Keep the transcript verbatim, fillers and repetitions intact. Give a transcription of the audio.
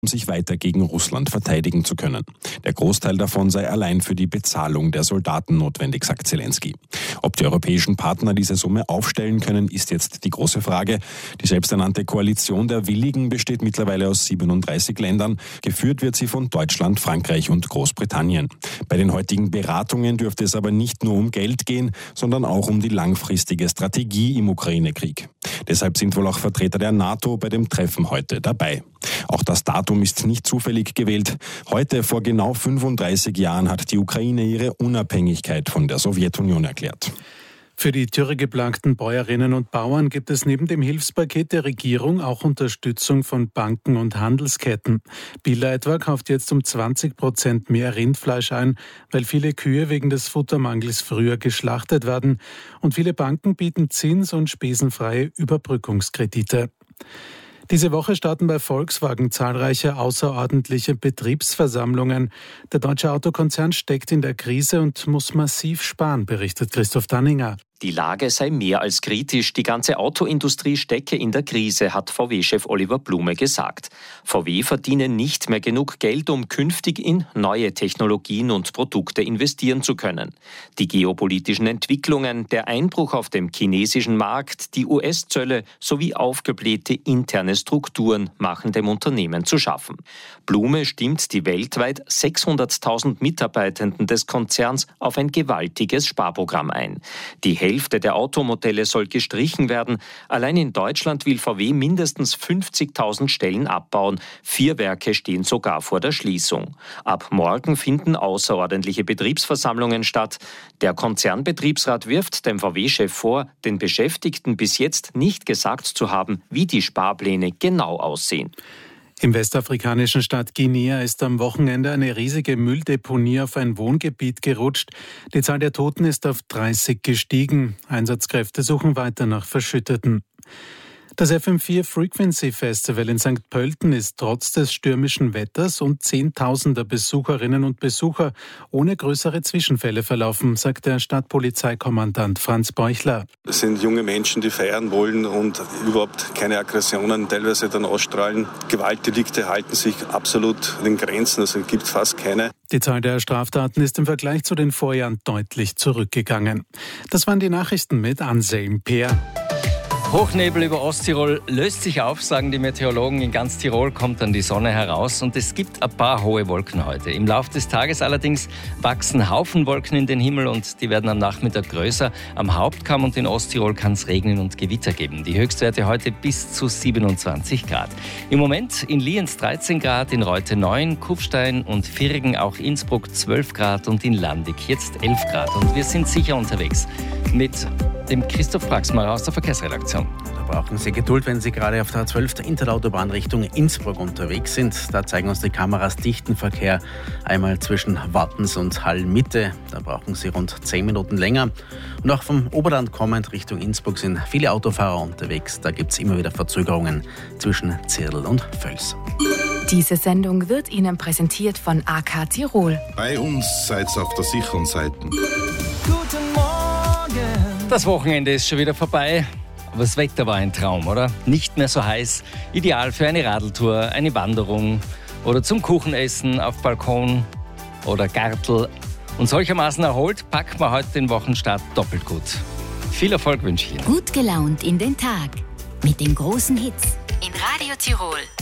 um sich weiter gegen Russland verteidigen zu können. Der Großteil davon sei allein für die Bezahlung der Soldaten notwendig, sagt Zelensky. Ob die europäischen Partner diese Summe aufstellen können, ist jetzt die große Frage. Die selbsternannte Koalition der Willigen besteht mittlerweile aus siebenunddreißig Ländern. Geführt wird sie von Deutschland, Frankreich und Großbritannien. Bei den heutigen Beratungen dürfte es aber nicht nur um Geld gehen, sondern auch um die langfristige Strategie im Ukraine-Krieg. Deshalb sind wohl auch Vertreter der NATO bei dem Treffen heute dabei. Auch das Datum ist nicht zufällig gewählt. Heute, vor genau fünfunddreißig Jahren, hat die Ukraine ihre Unabhängigkeit von der Sowjetunion erklärt. Für die dürregeplagten Bäuerinnen und Bauern gibt es neben dem Hilfspaket der Regierung auch Unterstützung von Banken und Handelsketten. Billa etwa kauft jetzt um zwanzig Prozent mehr Rindfleisch ein, weil viele Kühe wegen des Futtermangels früher geschlachtet werden. Und viele Banken bieten zins- und spesenfreie Überbrückungskredite. Diese Woche starten bei Volkswagen zahlreiche außerordentliche Betriebsversammlungen. Der deutsche Autokonzern steckt in der Krise und muss massiv sparen, berichtet Christoph Danninger. Die Lage sei mehr als kritisch. Die ganze Autoindustrie stecke in der Krise, hat V W-Chef Oliver Blume gesagt. V W verdiene nicht mehr genug Geld, um künftig in neue Technologien und Produkte investieren zu können. Die geopolitischen Entwicklungen, der Einbruch auf dem chinesischen Markt, die U S-Zölle sowie aufgeblähte interne Strukturen machen dem Unternehmen zu schaffen. Blume stimmt die weltweit sechshunderttausend Mitarbeitenden des Konzerns auf ein gewaltiges Sparprogramm ein. Die Die Hälfte der Automodelle soll gestrichen werden. Allein in Deutschland will V W mindestens fünfzigtausend Stellen abbauen. Vier Werke stehen sogar vor der Schließung. Ab morgen finden außerordentliche Betriebsversammlungen statt. Der Konzernbetriebsrat wirft dem V W-Chef vor, den Beschäftigten bis jetzt nicht gesagt zu haben, wie die Sparpläne genau aussehen. Im westafrikanischen Stadt Guinea ist am Wochenende eine riesige Mülldeponie auf ein Wohngebiet gerutscht. Die Zahl der Toten ist auf dreißig gestiegen. Einsatzkräfte suchen weiter nach Verschütteten. Das F M vier Frequency Festival in Sankt Pölten ist trotz des stürmischen Wetters und zehntausender Besucherinnen und Besucher ohne größere Zwischenfälle verlaufen, sagt der Stadtpolizeikommandant Franz Beuchler. Es sind junge Menschen, die feiern wollen und überhaupt keine Aggressionen teilweise dann ausstrahlen. Gewaltdelikte halten sich absolut in den Grenzen, also gibt fast keine. Die Zahl der Straftaten ist im Vergleich zu den Vorjahren deutlich zurückgegangen. Das waren die Nachrichten mit Anselm Peer. Hochnebel über Osttirol löst sich auf, sagen die Meteorologen. In ganz Tirol kommt dann die Sonne heraus und es gibt ein paar hohe Wolken heute. Im Laufe des Tages allerdings wachsen Haufen Wolken in den Himmel und die werden am Nachmittag größer. Am Hauptkamm und in Osttirol kann es regnen und Gewitter geben. Die Höchstwerte heute bis zu siebenundzwanzig Grad. Im Moment in Lienz dreizehn Grad, in Reute neun, Kufstein und Virgen, auch Innsbruck zwölf Grad und in Landig jetzt elf Grad. Und wir sind sicher unterwegs mit dem Christoph Praxmacher aus der Verkehrsredaktion. Da brauchen Sie Geduld, wenn Sie gerade auf der A zwölf der Interautobahn Richtung Innsbruck unterwegs sind. Da zeigen uns die Kameras dichten Verkehr. Einmal zwischen Wattens und Hall-Mitte. Da brauchen Sie rund zehn Minuten länger. Und auch vom Oberland kommend Richtung Innsbruck sind viele Autofahrer unterwegs. Da gibt es immer wieder Verzögerungen zwischen Zirl und Völs. Diese Sendung wird Ihnen präsentiert von A K Tirol. Bei uns seid ihr auf der sicheren Seite. Guten Morgen! Das Wochenende ist schon wieder vorbei. Aber das Wetter war ein Traum, oder? Nicht mehr so heiß. Ideal für eine Radeltour, eine Wanderung oder zum Kuchenessen auf Balkon oder Gartel. Und solchermaßen erholt packen wir heute den Wochenstart doppelt gut. Viel Erfolg wünsche ich Ihnen. Gut gelaunt in den Tag mit den großen Hits in Radio Tirol.